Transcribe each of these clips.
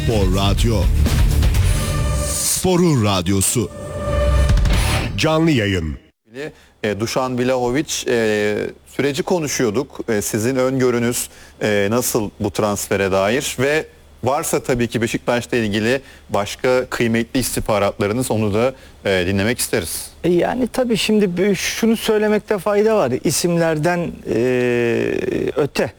Spor Radyo. Sporun radyosu. Canlı yayın. Dušan Vlahović süreci konuşuyorduk. Sizin öngörünüz nasıl bu transfere dair ve varsa tabii ki Beşiktaş'la ilgili başka kıymetli istihbaratlarınız, onu da dinlemek isteriz. Yani tabii şimdi şunu söylemekte fayda var. İsimlerden öte.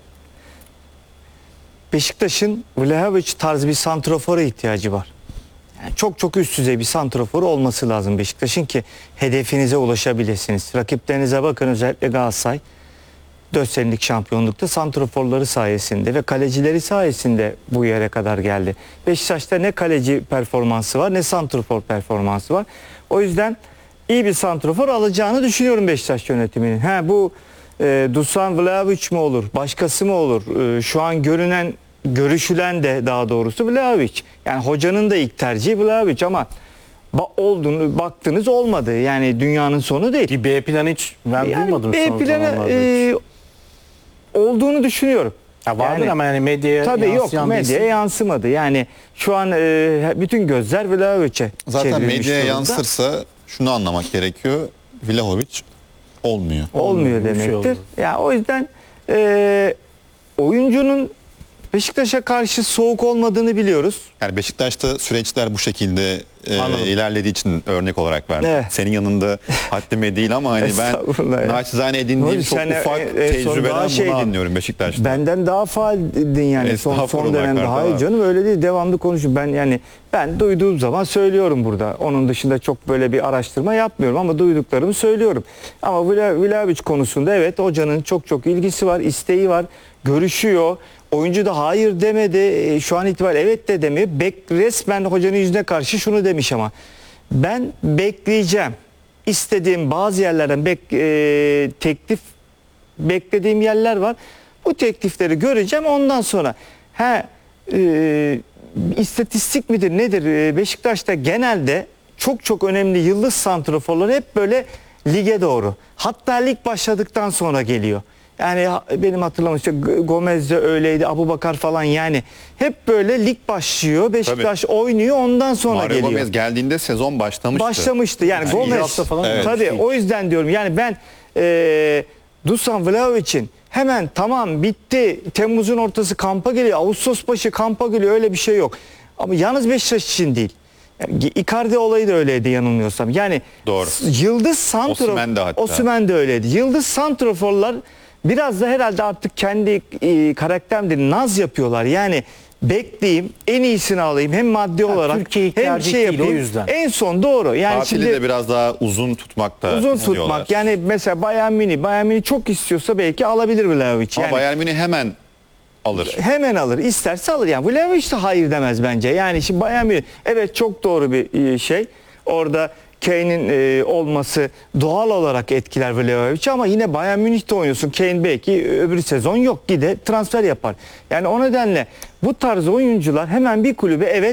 Beşiktaş'ın Vlahović tarzı bir santrofora ihtiyacı var. Yani çok üst düzey bir santrofor olması lazım Beşiktaş'ın ki hedefinize ulaşabilirsiniz. Rakiplerinize bakın, özellikle Galatasaray 4 senelik şampiyonlukta santroforları sayesinde ve kalecileri sayesinde bu yere kadar geldi. Beşiktaş'ta ne kaleci performansı var ne santrofor performansı var. O yüzden iyi bir santrofor alacağını düşünüyorum Beşiktaş yönetiminin. Bu Dušan Vlahović mi olur, başkası mı olur? Şu an görüşülen de daha doğrusu Vlahović. Yani hocanın da ilk tercihi Vlahović ama baktınız olmadı. Yani dünyanın sonu değil. Bir B planı hiç duymadım. B planı olduğunu düşünüyorum. Vardır ama yani medyaya tabii yansıyan yok, medyaya yansımadı. Yani şu an bütün gözler Vlahović'e Zaten medyaya durumda. yansırsa şunu anlamak gerekiyor. Vlahović olmuyor. Olmuyor demektir. Ya o yüzden oyuncunun Beşiktaş'a karşı soğuk olmadığını biliyoruz. Yani Beşiktaş'ta süreçler bu şekilde ilerlediği için örnek olarak verdim. Evet. Senin yanında haddime değil ama hani ben naçizane edindiğim çok ufak tecrübeden bunu anlıyorum Beşiktaş'ta. Benden daha faaldin yani son dönemde. Hayır canım, öyle değil, devamlı konuşuyorum. Ben duyduğum zaman söylüyorum burada. Onun dışında çok böyle bir araştırma yapmıyorum ama duyduklarımı söylüyorum. Ama Vlahović konusunda evet, hocanın çok ilgisi var, isteği var, görüşüyor. Oyuncu da hayır demedi. Şu an itibariyle evet de demiyor. Resmen hocanın yüzüne karşı şunu demiş ama. Ben bekleyeceğim. İstediğim bazı yerlerden teklif beklediğim yerler var. Bu teklifleri göreceğim. Ondan sonra istatistik midir nedir? Beşiktaş'ta genelde çok önemli yıldız santraforları hep böyle lige doğru. Hatta lig başladıktan sonra geliyor. Yani benim hatırlamışım, Gomez de öyleydi, Abubakar falan, yani hep böyle lig başlıyor, Beşiktaş oynuyor, ondan sonra Mario geliyor. Gomez geldiğinde sezon başlamıştı. Yani Gomez falan. Evet. Tabii o yüzden diyorum yani ben Dušan Vlahović'in hemen tamam bitti, Temmuz'un ortası kampa geliyor, Ağustos başı kampa geliyor, öyle bir şey yok. Ama yalnız Beşiktaş için değil. Yani Icardi olayı da öyleydi yanılmıyorsam. Yani doğru. Yıldız santrofor, Osimhen de öyleydi. Yıldız santroforlar biraz da herhalde artık kendi karakterimdir, naz yapıyorlar. Yani bekleyeyim, en iyisini alayım, hem maddi olarak hem şey yapayım. En son doğru. Yani Tatili de biraz daha uzun tutmakta. Uzun tutmak. Yani mesela Bayern Münih çok istiyorsa belki alabilir Vlahović. Ama Yani Bayern Münih hemen alır. Hemen alır. İsterse alır. Yani Vlahović de hayır demez bence. Yani şimdi Bayern Münih evet çok doğru bir şey. Orada Kane'in olması doğal olarak etkiler Vlahović'i ama yine Bayern Münih'te oynuyorsun. Kane belki öbür sezon yok, transfer yapar. Yani o nedenle bu tarz oyuncular hemen bir kulübe evet